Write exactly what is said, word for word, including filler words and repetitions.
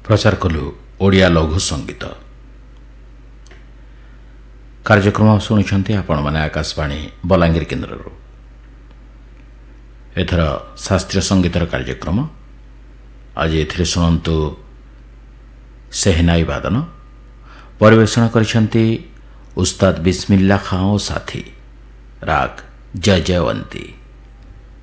प्रचार कलु ओडिया लघु संगीत कार्यक्रम शुणुंट आपण मैंने आकाशवाणी बलांगीर केन्द्र एथर शास्त्रीय संगीतर कार्यक्रम आज ए शुणु सेहनाई वादन परिवेषण करिसेंती उस्ताद बिस्मिल्ला खां साथी राग जय जयवंती।